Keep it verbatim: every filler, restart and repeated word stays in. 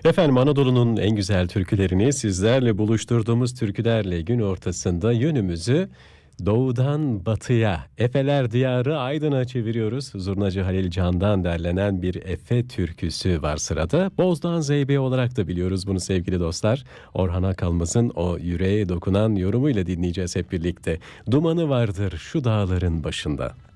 Efendim Anadolu'nun en güzel türkülerini sizlerle buluşturduğumuz Türkülerle gün ortasında yönümüzü doğudan batıya, Efeler Diyarı Aydın'a çeviriyoruz. Zurnacı Halil Can'dan derlenen bir Efe türküsü var sırada. Bozdoğan Zeybe olarak da biliyoruz bunu sevgili dostlar. Orhan Akalmaz'ın o yüreğe dokunan yorumuyla dinleyeceğiz hep birlikte. Dumanı vardır şu dağların başında.